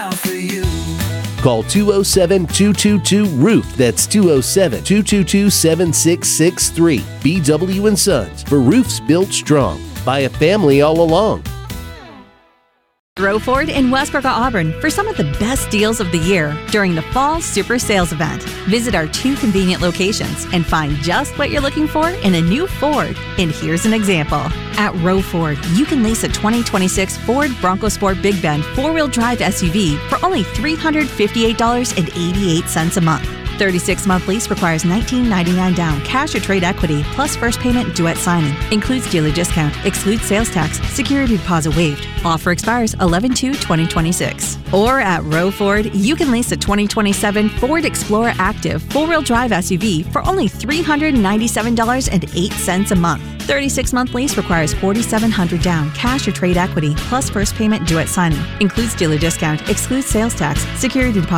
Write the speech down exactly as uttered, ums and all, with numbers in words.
smile for you. Call two oh seven, two two two, roof. That's two oh seven, two two two, seven six six three. B W and Sons, for roofs built strong by a family all along. Row Ford in Westbrook, Auburn for some of the best deals of the year during the Fall Super Sales Event. Visit our two convenient locations and find just what you're looking for in a new Ford. And here's an example. At Row Ford, you can lease a twenty twenty-six Ford Bronco Sport Big Bend four-wheel drive S U V for only three hundred fifty-eight dollars and eighty-eight cents a month. thirty-six month lease requires nineteen ninety-nine down, cash or trade equity, plus first payment due at signing. Includes dealer discount, excludes sales tax, security deposit waived. Offer expires eleven two twenty twenty-six. Or at Row Ford, you can lease a twenty twenty-seven Ford Explorer Active four-wheel drive S U V for only three hundred ninety-seven dollars and eight cents a month. thirty-six month lease requires forty-seven hundred dollars down, cash or trade equity, plus first payment due at signing. Includes dealer discount, excludes sales tax, security deposit